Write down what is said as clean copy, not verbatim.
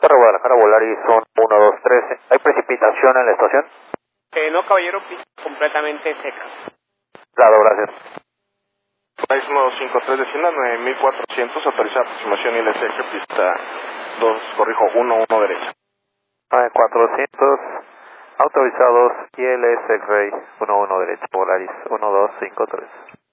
Torre Guadalajara, Volaris 123. ¿Hay precipitación en la estación? No, caballero, pista completamente seca. Claro, gracias. Volaris 153 descienda 9400, autorizada aproximación ILSG, pista 2, corrijo, 11 derecha. 9400, autorizados ILS X-Ray 11 derecha, Volaris 1253.